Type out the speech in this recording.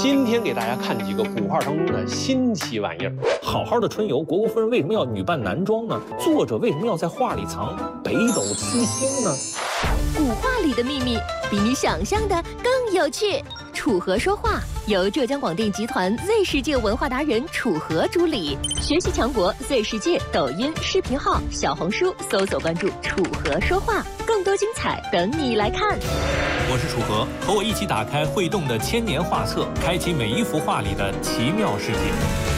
今天给大家看几个古画当中的新奇玩意儿。 好好的春游，虢国夫人为什么要女扮男装呢？作者为什么要在画里藏北斗七星呢？ 古画里的秘密比你想象的更有趣。楚河说话由浙江广电集团 Z 世界文化达人楚河主理，学习强国 Z 世界抖音视频号、小红书搜索关注楚河说话，更多精彩等你来看。 我是楚河，和我一起打开会动的千年画册，开启每一幅画里的奇妙世界。